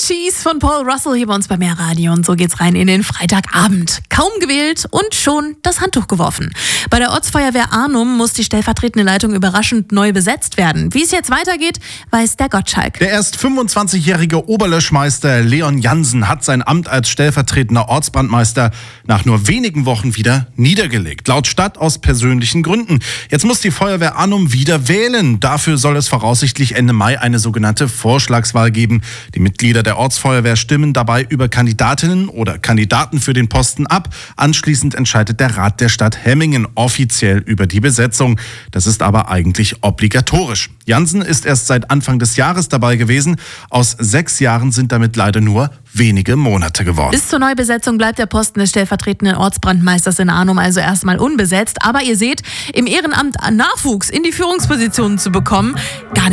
Cheese von Paul Russell hier bei uns bei Mehrradio. Und so geht's rein in den Freitagabend. Kaum gewählt und schon das Handtuch geworfen. Bei der Ortsfeuerwehr Arnum muss die stellvertretende Leitung überraschend neu besetzt werden. Wie es jetzt weitergeht, weiß der Gottschalk. Der erst 25-jährige Oberlöschmeister Leon Jansen hat sein Amt als stellvertretender Ortsbrandmeister nach nur wenigen Wochen wieder niedergelegt. Laut Stadt aus persönlichen Gründen. Jetzt muss die Feuerwehr Arnum wieder wählen. Dafür soll es voraussichtlich Ende Mai eine sogenannte Vorschlagswahl geben. Die Mitglieder der Ortsfeuerwehr stimmen dabei über Kandidatinnen oder Kandidaten für den Posten ab. Anschließend entscheidet der Rat der Stadt Hemmingen offiziell über die Besetzung. Das ist aber eigentlich obligatorisch. Jansen ist erst seit Anfang des Jahres dabei gewesen. Aus 6 Jahren sind damit leider nur wenige Monate geworden. Bis zur Neubesetzung bleibt der Posten des stellvertretenden Ortsbrandmeisters in Arnum also erstmal unbesetzt. Aber ihr seht, im Ehrenamt Nachwuchs in die Führungspositionen zu bekommen, gar nicht